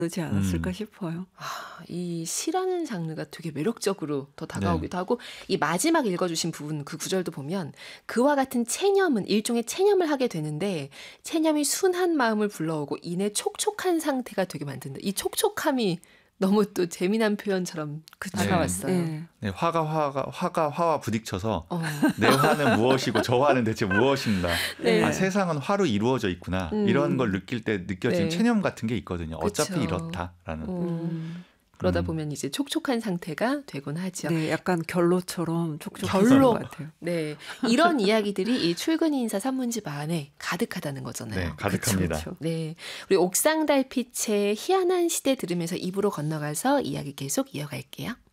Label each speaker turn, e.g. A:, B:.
A: 그러지 않았을까 싶어요.
B: 이 시라는 장르가 되게 매력적으로 더 다가오기도
C: 네.
B: 하고 이 마지막 읽어주신 부분 그 구절도 보면 그와 같은 체념은 일종의 체념을 하게 되는데 체념이 순한 마음을 불러오고 이내 촉촉한 상태가 되게 만든다. 이 촉촉함이 너무 또 재미난 표현처럼 다가왔어요.
A: 네.
C: 네, 화와 부딪혀서 내 화는 무엇이고 저 화는 대체 무엇인가.
B: 네.
C: 아, 세상은 화로 이루어져 있구나. 이런 걸 느낄 때 느껴지는
B: 네.
C: 체념 같은 게 있거든요. 어차피
B: 그쵸.
C: 이렇다라는.
B: 그러다 보면 이제 촉촉한 상태가 되곤 하죠.
A: 네, 약간 결로처럼 촉촉한
B: 결로.
A: 것 같아요.
B: 네, 이런 이야기들이 이 출근 인사 산문집 안에 가득하다는 거잖아요.
C: 네, 가득합니다.
A: 그쵸.
B: 네, 우리 옥상 달빛의 희한한 시대 들으면서 입으로 건너가서 이야기 계속 이어갈게요.